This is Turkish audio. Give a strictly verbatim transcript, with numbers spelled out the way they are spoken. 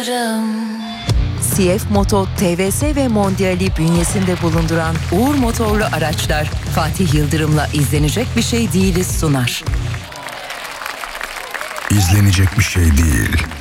C F Moto, T V S ve Mondial'i bünyesinde bulunduran Uğur motorlu araçlar Fatih Yıldırım'la izlenecek bir şey değiliz sunar. İzlenecek bir şey değil.